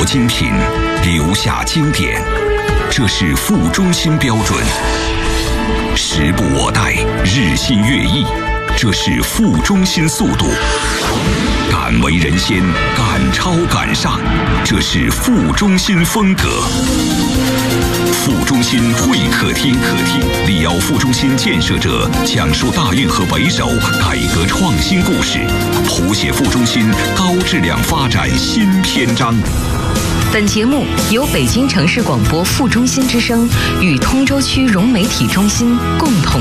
精品，留下经典，这是副中心标准。时不我待，日新月异，这是副中心速度。敢为人先，敢超敢上，这是副中心风格。副中心会客厅，李敖副中心建设者讲述大运河为首改革创新故事，谱写副中心高质量发展新篇章。 本节目由北京城市广播副中心之声与通州区融媒体中心共同